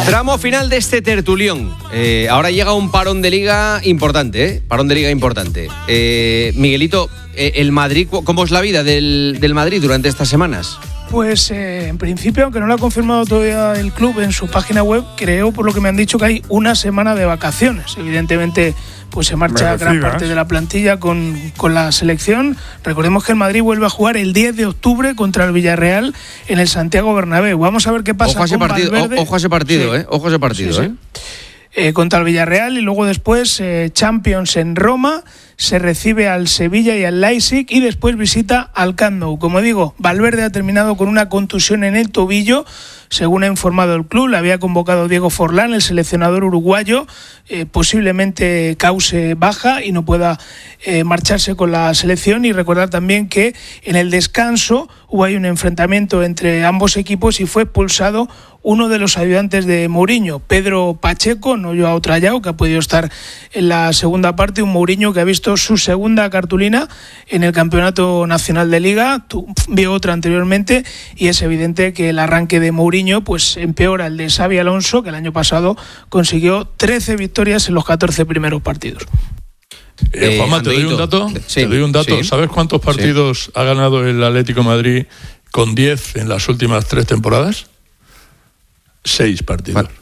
Tramo final de este tertulión. Ahora llega un parón de liga importante, ¿eh? Parón de liga importante. Miguelito, el Madrid, ¿cómo es la vida del Madrid durante estas semanas? Pues en principio, aunque no lo ha confirmado todavía el club en su página web, creo, por lo que me han dicho, que hay una semana de vacaciones. Evidentemente, pues se marcha gran parte de la plantilla con la selección. Recordemos que el Madrid vuelve a jugar el 10 de octubre contra el Villarreal en el Santiago Bernabéu. Vamos a ver qué pasa. Ojo a ese partido, ojo a ese partido, sí. Ojo a ese partido, sí. Contra el Villarreal, y luego después Champions en Roma, se recibe al Sevilla y al Leipzig y después visita al Camp Nou. Como digo, Valverde ha terminado con una contusión en el tobillo, según ha informado el club. Le había convocado Diego Forlán, el seleccionador uruguayo, posiblemente cause baja y no pueda marcharse con la selección. Y recordar también que en el descanso hubo ahí un enfrentamiento entre ambos equipos y fue expulsado uno de los ayudantes de Mourinho, Pedro Pacheco, no Joao Trallao, que ha podido estar en la segunda parte. Un Mourinho que ha visto su segunda cartulina en el Campeonato Nacional de Liga, vio otra anteriormente, y es evidente que el arranque de Mourinho pues empeora el de Xabi Alonso, que el año pasado consiguió 13 victorias en los 14 primeros partidos. Juanma, ¿te doy un dato? Sí, te doy un dato. Sí. ¿Sabes cuántos partidos ha ganado el Atlético de Madrid con 10 en las últimas 3 temporadas? 6 partidos. Vale.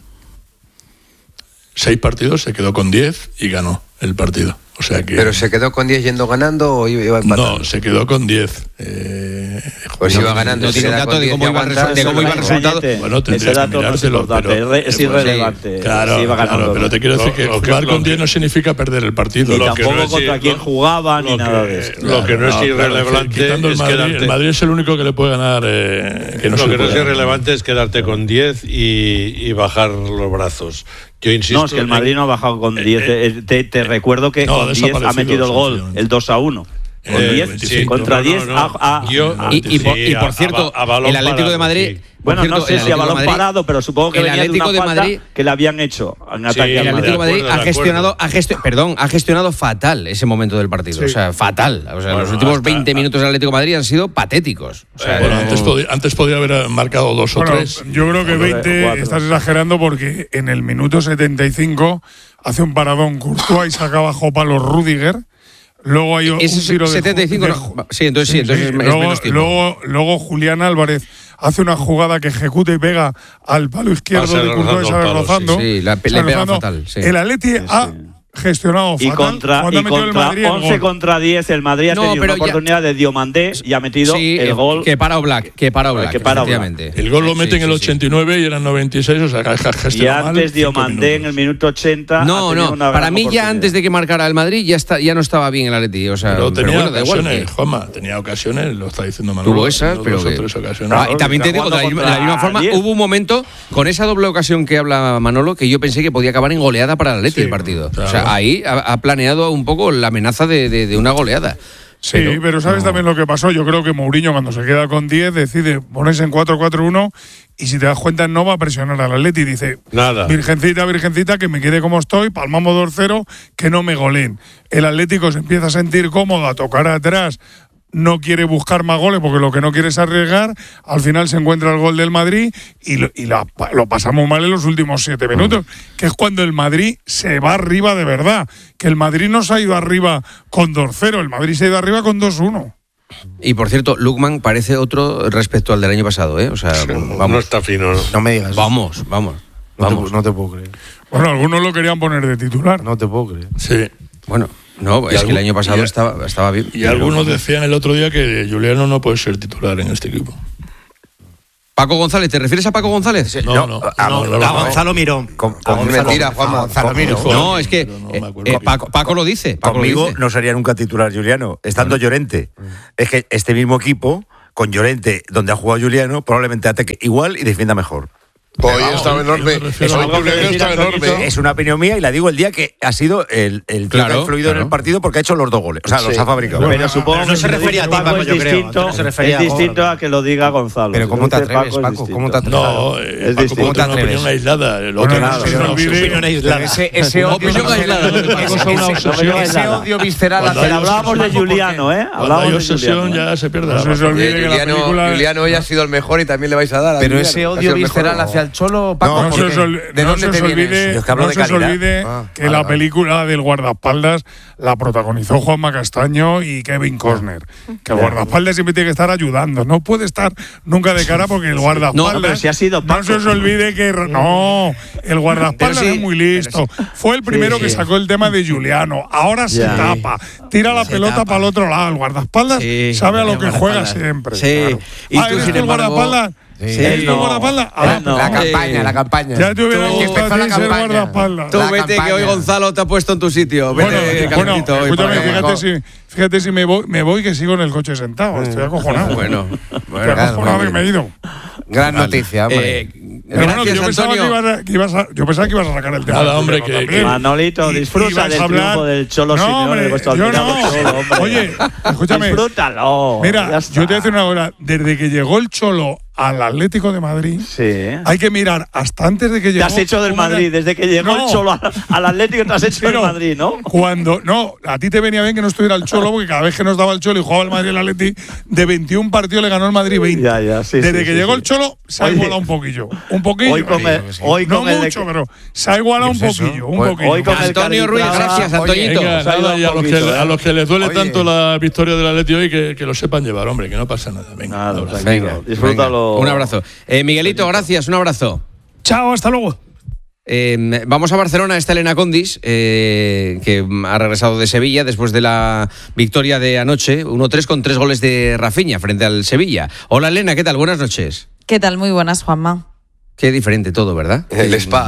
6 partidos, se quedó con 10 y ganó el partido. O sea que... ¿Pero se quedó con 10 yendo ganando o iba empatando? No, se quedó con 10. Pues iba ganando. No tiene un dato de cómo iba el resultado. Bueno, ese dato no es importante, es irrelevante. Claro, sí, claro, pero te quiero decir que jugar con 10 no significa perder el partido. Ni tampoco no contra quién jugaba, ni nada de eso. Lo que no es irrelevante quitando el Madrid, el Madrid es el único que le puede ganar. Lo que no es irrelevante es quedarte con 10 y bajar los brazos. Yo insisto. No, es que el Madrid no ha bajado con 10. Te recuerdo que con 10 ha metido el gol, el 2-1. Con 10, contra 10 y por cierto, el Atlético de Madrid... Bueno, no sé si a balón parado, pero supongo que el venía Atlético de una falta que le habían hecho en ataque. El Atlético de Madrid ha gestionado fatal ese momento del partido. Sí. O sea, fatal. O sea, los últimos 20 minutos del Atlético de Madrid han sido patéticos. O sea, antes podía haber marcado 2 o 3. Yo creo que 20 estás exagerando, porque en el minuto 75 hace un paradón Courtois y saca bajo palo Rüdiger. Luego hay un tiro 75 sí, entonces es menos tiempo. Luego Julián Álvarez hace una jugada que ejecuta y pega al palo izquierdo de Courtois, sale rozando. Sí, le pega fatal. Sí. El Atleti ha gestionado fatal. Y contra 11 contra 10 el Madrid ha tenido una oportunidad de Diomandé y ha metido el gol que para Oblak, efectivamente. El gol lo mete en el 89 y eran 96, o sea, que ha gestionado mal. Y antes Diomandé en el minuto 80 para mí ya antes de que marcara el Madrid ya no estaba bien el Atleti, o sea, pero tenía bueno, ocasiones, Juanma, tenía ocasiones, lo está diciendo Manolo. Tuvo esas, pero 2 o 3 ocasiones. Y también te digo, de la misma forma, hubo un momento con esa doble ocasión que habla Manolo que yo pensé que podía acabar en goleada para el Atleti el partido. Claro. O sea, ahí ha planeado un poco la amenaza de una goleada. Sí, pero ¿sabes también lo que pasó? Yo creo que Mourinho, cuando se queda con 10, decide ponerse en 4-4-1 y, si te das cuenta, no va a presionar al Atleti. Dice, nada. Virgencita, que me quede como estoy, palmamos 2-0, que no me goleen. El Atlético se empieza a sentir cómodo, a tocar atrás, no quiere buscar más goles porque lo que no quiere es arriesgar. Al final se encuentra el gol del Madrid y lo pasamos mal en los últimos 7 minutos, que es cuando el Madrid se va arriba de verdad. Que el Madrid no se ha ido arriba con 2-0, el Madrid se ha ido arriba con 2-1. Y por cierto, Lookman parece otro respecto al del año pasado, ¿eh? O sea, vamos. No está fino. No me digas. Vamos. No te puedo creer. Bueno, algunos lo querían poner de titular. No te puedo creer. Sí. Bueno, no, es que el año pasado estaba bien. Y algunos decían el otro día que Juliano no puede ser titular en este equipo. Paco González, ¿te refieres a Paco González? No, a Gonzalo Mirón. Mentira, Juanma. Gonzalo Mirón. No, es que Paco lo dice. Conmigo no sería nunca titular Juliano, estando Llorente. Es que este mismo equipo, con Llorente, donde ha jugado Juliano, probablemente ataque igual y defienda mejor. Hoy estaba enorme. Es una opinión mía y la digo el día que ha sido el que ha influido en el partido, porque ha hecho los 2 goles. O sea, los ha fabricado. Pero supongo que no se refería a ti, Paco, yo creo. Es distinto a que lo diga Gonzalo. Pero ¿cómo te atreves, Paco? ¿Cómo te atreves? No, es distinto. ¿Cómo te atreves? Una opinión aislada. Ese odio visceral. Hablábamos de Juliano, ¿eh? Hablábamos de obsesión, ya se pierde. Juliano hoy ha sido el mejor y también le vais a dar. Pero ese odio visceral hacia al Cholo, Paco? No se os olvide que la película del guardaespaldas la protagonizó Juanma Castaño y Kevin Costner. Que el guardaespaldas siempre tiene que estar ayudando. No puede estar nunca de cara porque el guardaespaldas... No, pero si ha sido Paco. No se os olvide que... No, el guardaespaldas es muy listo. Fue el primero que sacó el tema de Juliano. Ahora se tapa. Tira la pelota para el otro lado. El guardaespaldas sabe a lo que juega siempre. Sí. Claro. ¿Y tú, sin embargo, guardaespaldas? ¿Eres el guardaespaldas? No. La campaña. Ya te hubiera gustado a ti ser guardaespaldas. Tú vete, que hoy Gonzalo te ha puesto en tu sitio. Vete, bueno, escúchame, fíjate si me voy que sigo en el coche sentado. Estoy acojonado. Bueno, estoy acojonado que me he ido. Gran noticia, hombre. Gracias, yo pensaba que ibas a sacar el tema. Nada, hombre, que Manolito, disfruta del triunfo del Cholo Simeone de vuestro admirado Cholo, hombre. Oye, escúchame. Disfrútalo. Mira, yo te voy a decir una cosa. Desde que llegó el Cholo al Atlético de Madrid, hay que mirar hasta antes de que llegó. Te has hecho del Madrid, desde que llegó el Cholo al Atlético te has hecho del Madrid, ¿no? A ti te venía bien que no estuviera el Cholo, porque cada vez que nos daba el Cholo y jugaba el Madrid el Atlético, de 21 partidos le ganó el Madrid 20. Desde que llegó el Cholo se ha igualado un poquillo. Hoy no mucho, pero se ha igualado un poquillo. Hoy con Antonio Ruiz, gracias, Antoñito. A los que les duele tanto la victoria del Atlético hoy, que lo sepan llevar, hombre, que no pasa nada. Venga, disfrútalo. Un abrazo. Miguelito, gracias, un abrazo. Chao, hasta luego. Vamos a Barcelona, está Elena Condis, que ha regresado de Sevilla después de la victoria de anoche, 1-3 con 3 goles de Rafinha frente al Sevilla. Hola Elena, ¿qué tal? Buenas noches. ¿Qué tal? Muy buenas, Juanma. Qué diferente todo, ¿verdad? El spa.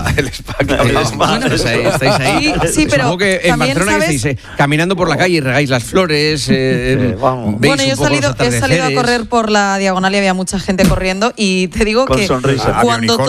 Bueno, pues estáis ahí. Sí, pero supongo que en Barcelona ¿sabes? Estáis caminando por la calle y regáis las flores. Bueno, yo he salido a correr por la diagonal y había mucha gente corriendo y te digo con que sonrisa.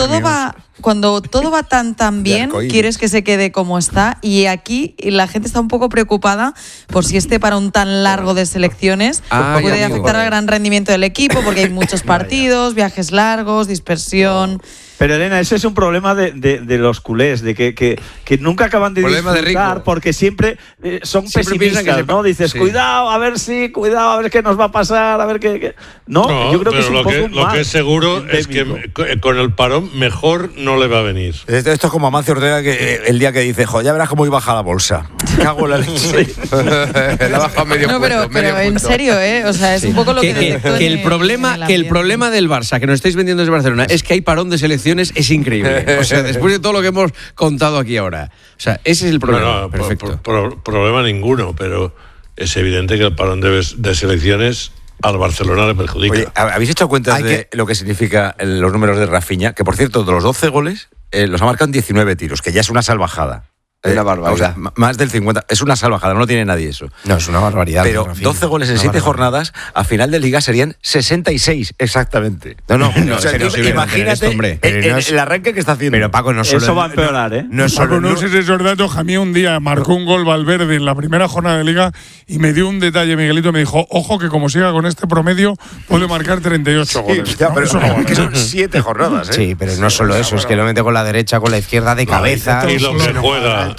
cuando todo va tan bien, quieres que se quede como está, y aquí la gente está un poco preocupada por si este parón tan largo de selecciones puede afectar al gran rendimiento del equipo, porque hay muchos partidos, viajes largos, dispersión. Pero Elena, ese es un problema de los culés, de que nunca acaban de disfrutar, porque siempre son pesimistas, ¿no? Dices, cuidado, a ver qué nos va a pasar, a ver qué. No, yo creo que es un poco lo que es seguro es que con el parón mejor no le va a venir. Esto es como Amancio Ortega, que el día que dice, ya verás cómo iba a bajar la bolsa. Cago en la leche. La baja medio punto. Pero en serio, o sea, es un poco lo que el problema del Barça, que nos estáis vendiendo desde Barcelona, es que hay parón de selección. Es increíble. O sea, después de todo lo que hemos contado aquí ahora. O sea, ese es el problema. No, perfecto. Problema ninguno, pero es evidente que el parón de selecciones al Barcelona le perjudica. Oye, ¿habéis hecho cuenta de lo que significa los números de Rafinha? Que, por cierto, de los 12 goles, los ha marcado en 19 tiros, que ya es una salvajada. Una barbaridad. O sea, más del 50. Es una salvajada, no tiene nadie eso. No, es una barbaridad. Pero 12 goles en 7 jornadas, a final de liga serían 66, exactamente. No, o sea, imagínate el arranque que está haciendo. Pero Paco, no solo. Eso va a empeorar, ¿eh? No sé si esos datos. A mí un día marcó un gol Valverde en la primera jornada de liga y me dio un detalle, Miguelito, me dijo, ojo que como siga con este promedio puede marcar 38 goles. Ya, pero eso no, que son 7 jornadas, ¿eh? Sí, pero no solo eso, es que lo mete con la derecha, con la izquierda, de cabeza. Y lo que juega.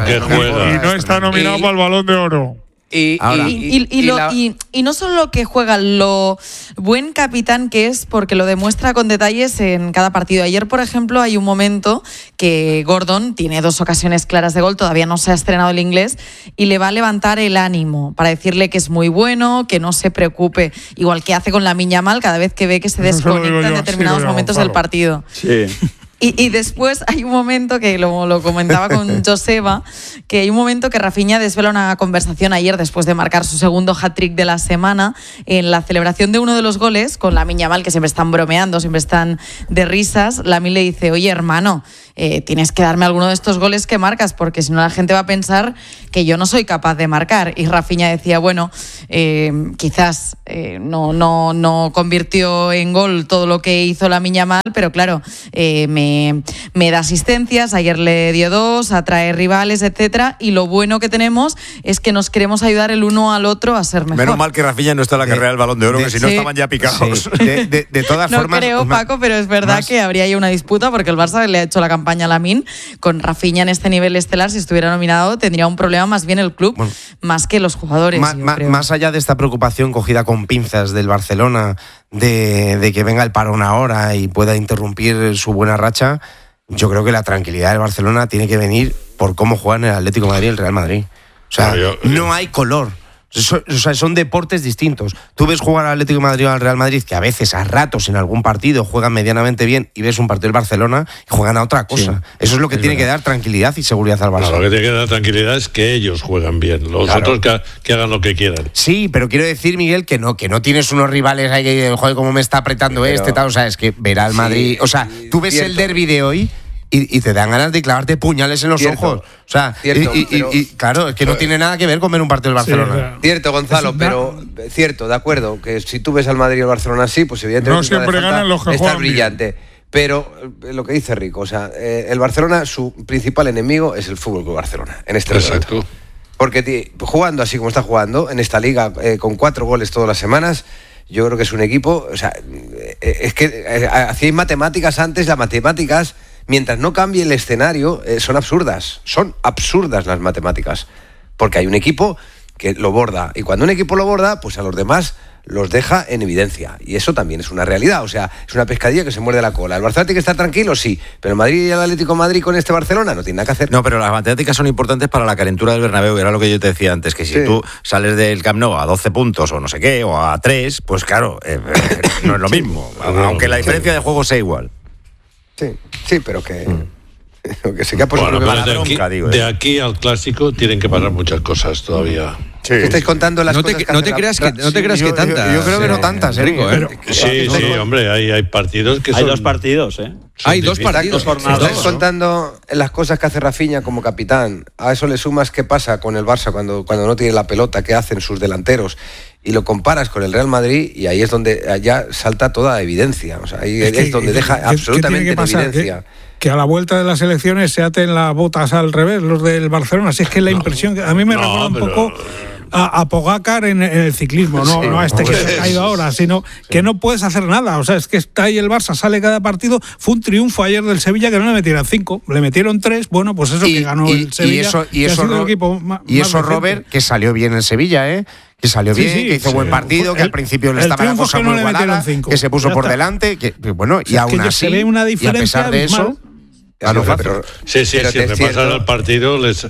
Y no está nominado para el Balón de Oro. Y no solo lo que juega, lo buen capitán que es, porque lo demuestra con detalles en cada partido. Ayer, por ejemplo, hay un momento que Gordon tiene 2 ocasiones claras de gol, todavía no se ha estrenado el inglés, y le va a levantar el ánimo para decirle que es muy bueno, que no se preocupe, igual que hace con Lamine Yamal cada vez que ve que se desconecta en determinados momentos del partido. Sí. Y después hay un momento que lo comentaba con Joseba, que hay un momento que Rafinha desvela una conversación ayer después de marcar su segundo hat-trick de la semana en la celebración de uno de los goles con Lamine Yamal, que siempre están bromeando, siempre están de risas. Lamine le dice, oye hermano, tienes que darme alguno de estos goles que marcas, porque si no la gente va a pensar que yo no soy capaz de marcar. Y Rafinha decía, bueno, quizás no convirtió en gol todo lo que hizo Lamine Yamal, pero claro, me da asistencias, ayer le dio 2, atrae rivales, etcétera, y lo bueno que tenemos es que nos queremos ayudar el uno al otro a ser mejor. Menos mal que Rafinha no está en la carrera del Balón de Oro, que si no estaban ya picados. Sí. De todas formas... No creo, Paco, pero es verdad que habría ahí una disputa, porque el Barça le ha hecho la campaña a Lamine con Rafinha en este nivel estelar. Si estuviera nominado tendría un problema más bien el club, más que los jugadores. Más allá de esta preocupación cogida con pinzas del Barcelona de que venga el parón ahora y pueda interrumpir su buena racha, derecha, yo creo que la tranquilidad del Barcelona tiene que venir por cómo juegan el Atlético de Madrid y el Real Madrid. O sea, no hay color. O sea, son deportes distintos. Tú ves jugar al Atlético de Madrid o al Real Madrid, que a veces, a ratos, en algún partido juegan medianamente bien, y ves un partido del Barcelona y juegan a otra cosa. Sí, eso es lo que tiene que dar tranquilidad y seguridad al Barcelona. Lo que tiene que dar tranquilidad es que ellos juegan bien, los otros que hagan lo que quieran. Sí, pero quiero decir, Miguel, que no tienes unos rivales ahí que, joder, cómo me está apretando tal. O sea, es que verá al Madrid. O sea, tú ves el derbi de hoy y te dan ganas de clavarte puñales en los ojos. O sea, claro, es que no tiene nada que ver con ver un partido del Barcelona. Sí, claro. Cierto, Gonzalo, pero cierto, de acuerdo, que si tú ves al Madrid y al Barcelona así, pues evidentemente no siempre ganan los que juegan brillante. Pero lo que dice Rico, o sea, el Barcelona, su principal enemigo es el Fútbol Club Barcelona, en este momento. Porque jugando así como está jugando, en esta liga, con 4 goles todas las semanas, yo creo que es un equipo, o sea, es que hacíais matemáticas antes, las matemáticas, mientras no cambie el escenario, son absurdas las matemáticas, porque hay un equipo que lo borda, y cuando un equipo lo borda, pues a los demás los deja en evidencia, y eso también es una realidad. O sea, es una pescadilla que se muerde la cola. ¿El Barcelona tiene que estar tranquilo? Sí, pero el Madrid y el Atlético de Madrid con este Barcelona no tiene nada que hacer. No, pero las matemáticas son importantes para la calentura del Bernabéu, era lo que yo te decía antes, que si tú sales del Camp Nou a 12 puntos o no sé qué, o a 3, pues claro, no es lo mismo, aunque la diferencia de juego sea igual. Sí, pero que... que se queda de aquí al clásico tienen que pasar muchas cosas todavía. Sí. ¿Qué estáis contando las cosas no te creas que tantas. Yo creo que no tantas, Rico, Sí, hombre, hay partidos que hay 2 partidos, Hay 2 partidos. Estáis contando las cosas que hace Rafinha como capitán. A eso le sumas qué pasa con el Barça cuando no tiene la pelota, qué hacen sus delanteros, y lo comparas con el Real Madrid, y ahí es donde ya salta toda evidencia. O sea, ahí es donde deja absolutamente en evidencia. Que a la vuelta de las elecciones se aten las botas al revés, los del Barcelona. Así es que la impresión, a mí me recuerda un poco a Pogacar en el ciclismo, no a este que se ha caído ahora, sino que no puedes hacer nada. O sea, es que está ahí el Barça, sale cada partido. Fue un triunfo ayer del Sevilla que no le metieron 5, le metieron 3. Bueno, pues eso que ganó el Sevilla. Y eso, Robert, que salió bien el Sevilla, que salió bien, que hizo buen partido, que al principio le estaba la cosa muy igualada, que se puso por delante, que bueno, y aún así, se ve una diferencia, y a pesar de eso, si repasan el partido les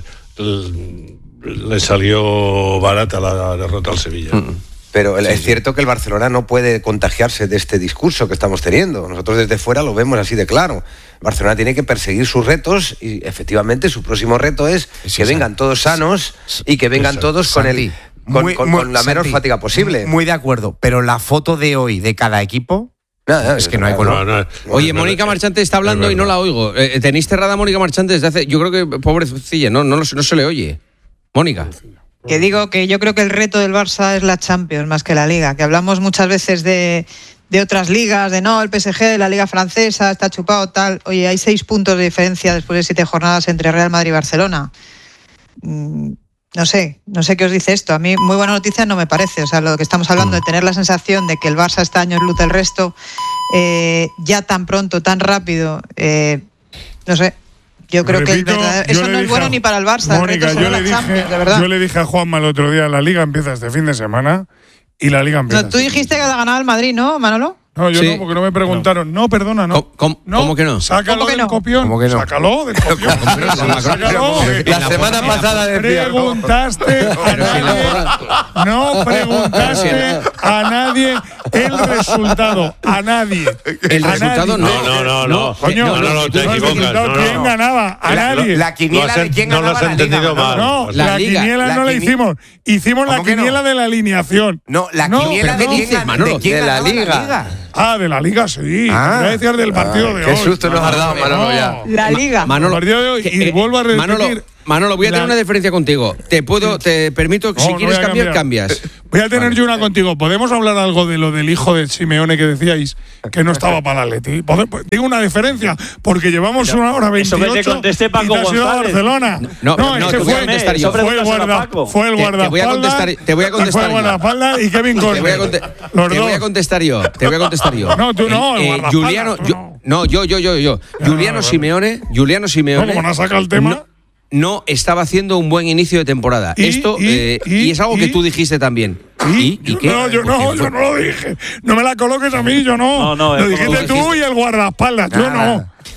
salió barata la derrota al Sevilla. Pero es cierto que el Barcelona no puede contagiarse de este discurso que estamos teniendo. Nosotros desde fuera lo vemos así de claro. Barcelona tiene que perseguir sus retos, y efectivamente su próximo reto es que vengan todos sanos y que vengan todos con la menor fatiga posible. Muy de acuerdo, pero la foto de hoy de cada equipo... es que no hay color. Oye, Mónica Marchante está hablando y no la oigo. ¿Tenéis cerrada a Mónica Marchante desde hace...? Yo creo que, pobrecilla, no se le oye. Mónica. Que digo que yo creo que el reto del Barça es la Champions más que la Liga, que hablamos muchas veces de otras ligas, de no, el PSG, la Liga Francesa, está chupado, tal. Oye, hay 6 puntos de diferencia después de 7 jornadas entre Real Madrid y Barcelona. No sé qué os dice esto. A mí muy buena noticia no me parece. O sea, lo que estamos hablando de tener la sensación de que el Barça está años luz del resto, ya tan pronto, tan rápido, no sé. Yo creo que eso no es bueno ni para el Barça. Mónica, yo le dije a Juanma el otro día, la Liga empieza este fin de semana y la Liga empieza. No, tú dijiste que ha ganado el Madrid, ¿no, Manolo? No, yo no, porque no me preguntaron. No, perdona, no. ¿Cómo que no? Sácalo del copión. ¿Cómo que no? Sácalo del copión. Sácalo. La semana pasada decía. Preguntaste a nadie. No preguntaste a nadie el resultado. A nadie. El resultado no. No. Coño, no, te equivocas. ¿Quién ganaba? A nadie. La quiniela de quién ganaba. No lo has entendido mal. No, la quiniela no la hicimos. Hicimos la quiniela de la alineación. No, la quiniela de quién la Liga. De la Liga, sí. Voy a decir del partido de hoy. Qué susto nos has dado, Manolo, ya. La Liga. Manolo, el partido de hoy, y vuelvo a repetir. Manolo, voy a tener una diferencia contigo. Te permito que si quieres cambiar, cambias. Voy a tener yo una contigo. ¿Podemos hablar algo de lo del hijo de Simeone que decíais que no estaba para el Atleti? Digo una diferencia, porque llevamos 1 hora 28 eso que te conteste Paco y te has ido a Barcelona. Te voy a contestar yo. Fue el guardaespaldas. Te voy a contestar yo. Fue el guardaespaldas y Kevin Costner. Te voy a contestar yo. No, tú no. Juliano, yo. Juliano Simeone. ¿Cómo no saca el tema? No estaba haciendo un buen inicio de temporada. Y es algo que tú dijiste también. ¿Y qué? No, yo no lo dije. No me la coloques a mí, yo no. Lo dijiste tú y el guardaespaldas. Yo no.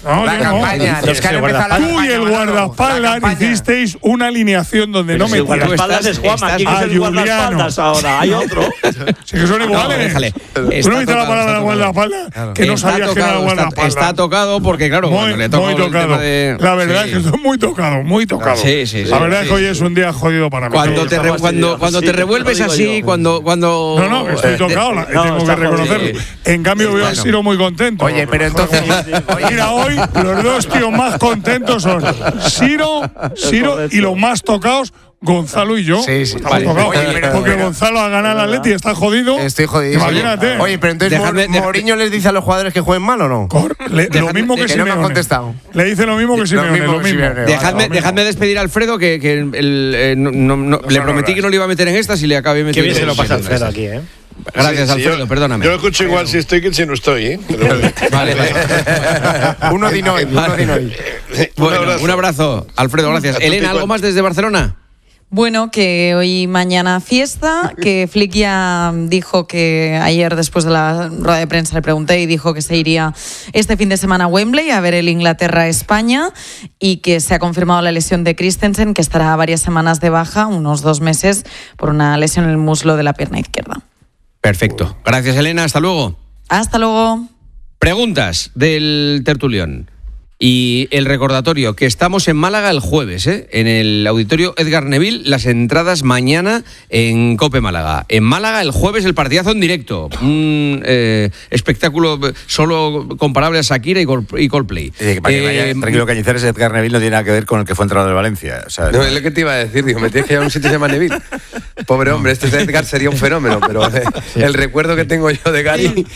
La campaña. Los que han empezado la Tú y campaña, el guardaespaldas hicisteis una alineación donde no me el guardaespaldas es Juanma. ¿Quién es el guardaespaldas ahora? Hay otro. Sí que son iguales. Déjale. ¿Tú no viste la palabra guardaespaldas? Que no sabías que era guardaespaldas. Está tocado porque, claro, cuando le toca muy tocado. La verdad es que estoy muy tocado, muy tocado. Sí. La verdad es que hoy es un día jodido para mí. Cuando te revuelves así, cuando... No, estoy tocado, tengo que reconocerlo. En cambio veo a Siro muy contento. Oye, pero entonces... Mira, hoy los dos tíos más contentos son Siro y los más tocados, Gonzalo y yo. Sí. Vale. Porque Gonzalo ha ganado al Atleti y está jodido. Estoy jodido. Imagínate. Oye, pero entonces Mourinho les dice a los jugadores que jueguen mal o no. Lo mismo que Simeone. No me ha contestado. Le dice lo mismo que Simeone. Lo mismo. Dejadme despedir a Alfredo, que le prometí que no le iba a meter en estas y le acabé metiendo. Qué bien se lo pasa a Alfredo aquí, ¿eh? Gracias, Alfredo, perdóname. Yo lo escucho igual si estoy que si no estoy, ¿eh? Vale. Uno de hoy. Bueno, un abrazo, Alfredo, gracias. Elena, ¿algo más desde Barcelona? Bueno, que hoy y mañana fiesta, que Flick ya dijo que ayer después de la rueda de prensa le pregunté y dijo que se iría este fin de semana a Wembley a ver el Inglaterra-España y que se ha confirmado la lesión de Christensen, que estará varias semanas de baja, unos 2 meses, por una lesión en el muslo de la pierna izquierda. Perfecto. Gracias, Elena. Hasta luego. Hasta luego. Preguntas del tertulión. Y el recordatorio, que estamos en Málaga el jueves, en el auditorio Edgar Neville, las entradas mañana en COPE Málaga. En Málaga el jueves el partidazo en directo, un espectáculo solo comparable a Shakira y Coldplay. Para que vaya tranquilo, Cañizares, Edgar Neville no tiene nada que ver con el que fue entrenador del Valencia. O sea, no, es lo que te iba a decir, digo, me tienes que llevar a un sitio que se llama Neville. Pobre hombre, este Edgar sería un fenómeno, pero el recuerdo que tengo yo de Gary...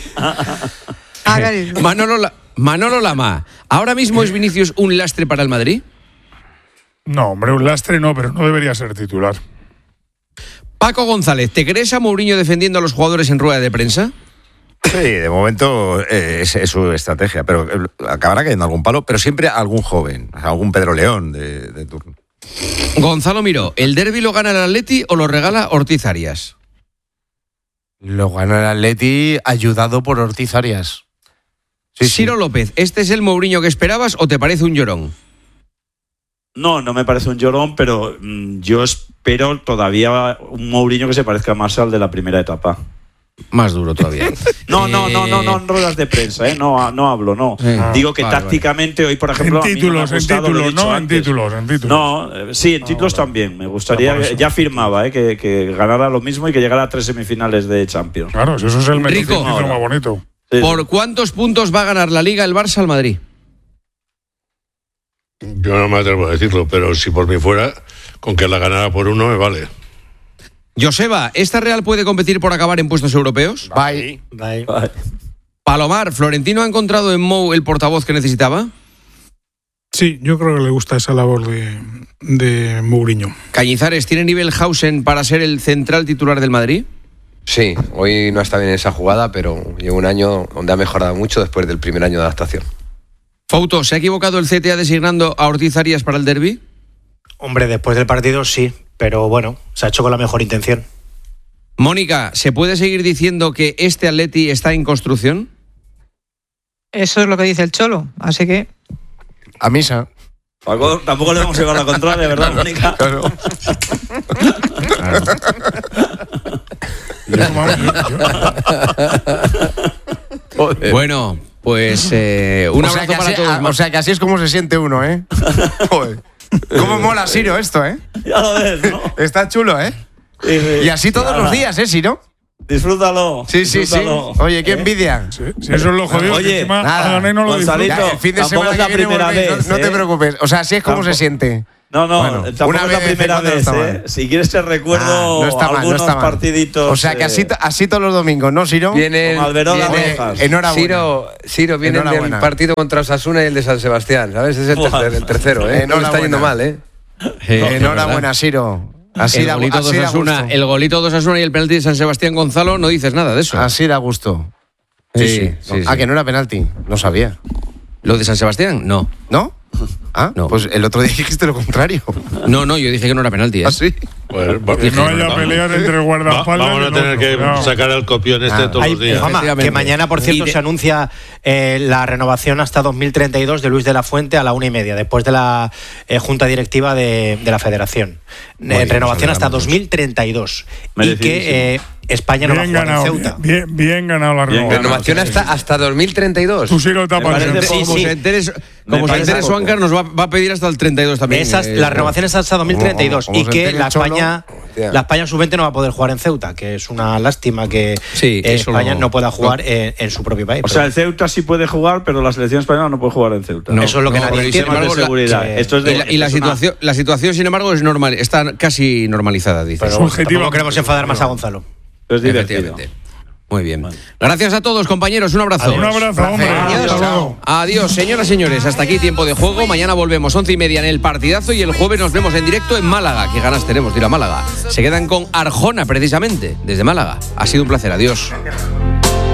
Manolo Lama, ¿ahora mismo es Vinicius un lastre para el Madrid? No, hombre, un lastre no, pero no debería ser titular. Paco González, ¿te crees a Mourinho defendiendo a los jugadores en rueda de prensa? Sí, de momento es su estrategia, pero acabará cayendo algún palo, pero siempre algún joven, algún Pedro León de turno. Gonzalo Miró, ¿el derbi lo gana el Atleti o lo regala Ortiz Arias? Lo gana el Atleti ayudado por Ortiz Arias. Ciro López, ¿este es el Mourinho que esperabas o te parece un llorón? No me parece un llorón, pero yo espero todavía un Mourinho que se parezca más al de la primera etapa. Más duro todavía. No, en ruedas de prensa, no hablo, no. Digo que tácticamente hoy, por ejemplo, en títulos, en títulos. No, sí, en títulos también. Me gustaría, ya firmaba, que ganara lo mismo y que llegara a 3 semifinales de Champions. Claro, eso es el meticismo más bonito. ¿Por cuántos puntos va a ganar la Liga el Barça al Madrid? Yo no me atrevo a decirlo, pero si por mí fuera, con que la ganara por 1 me vale. Joseba, ¿esta Real puede competir por acabar en puestos europeos? Bye. Palomar, ¿Florentino ha encontrado en Mou el portavoz que necesitaba? Sí, yo creo que le gusta esa labor de Mourinho. Cañizares, ¿tiene nivel Hausen para ser el central titular del Madrid? Sí, hoy no está bien esa jugada, pero lleva un año donde ha mejorado mucho después del primer año de adaptación. Fouto, ¿se ha equivocado el CTA designando a Ortiz Arias para el derbi? Hombre, después del partido sí, pero bueno, se ha hecho con la mejor intención. Mónica, ¿se puede seguir diciendo que este Atleti está en construcción? Eso es lo que dice el Cholo, así que... A misa. Tampoco le vamos a llevar la contraria, ¿verdad, Mónica? Claro. Bueno, pues un abrazo para todos. O sea que así es como se siente uno, ¿eh? Joder. ¿Cómo mola Siro esto, eh? Ya lo ves, ¿no? Está chulo, ¿eh? Sí. Y así todos los días, ¿eh, Siro? Disfrútalo. Sí. Oye, qué envidia. Sí, eso es lo jodido. Oye, que encima no lo Gonzalito, el fin de semana la primera vez. No te preocupes. O sea, así es como se siente. No, bueno, tampoco es la primera vez, Si quieres te recuerdo algunos partiditos. O sea, que así todos los domingos, ¿no, Siro? Viene enhorabuena. Siro viene del partido contra Osasuna y el de San Sebastián, ¿sabes? Es el tercero, ¿eh? No le está yendo mal, ¿eh? Enhorabuena, Siro. El golito de Osasuna y el penalti de San Sebastián, Gonzalo, no dices nada de eso. Así da gusto. Sí. Que no era penalti, no sabía. ¿Lo de San Sebastián? No. ¿No? No. Pues el otro día dijiste lo contrario. No, yo dije que no era penalti. ¿Ah, sí? Que no haya peleas entre guardaespaldas. Vamos a tener que sacar el copión todos los días. Que mañana, por cierto, se anuncia la renovación hasta 2032 de Luis de la Fuente a la 1:30, después de la junta directiva de la Federación. Renovación hasta 2032. Y que España no va a jugar en Ceuta. Bien ganado la renovación hasta 2032. Tú sí lo tapas. Como se entere Swankar, nos va a pedir hasta el 32 también. La renovación es hasta 2032 y que la España sub-20 no va a poder jugar en Ceuta, que es una lástima que España no pueda jugar en su propio país. O sea, el Ceuta sí puede jugar, pero la selección española no puede jugar en Ceuta. Eso es lo que nadie entiende. La situación, sin embargo, es normal, está casi normalizada, dice. Pero tampoco queremos enfadar más a Gonzalo. Es divertido. Muy bien. Gracias a todos, compañeros. Un abrazo. Adiós. Un abrazo, hombre. Adiós, señoras y señores. Hasta aquí Tiempo de Juego. Mañana volvemos 11:30 en el partidazo y el jueves nos vemos en directo en Málaga. Qué ganas tenemos de ir a Málaga. Se quedan con Arjona, precisamente, desde Málaga. Ha sido un placer. Adiós.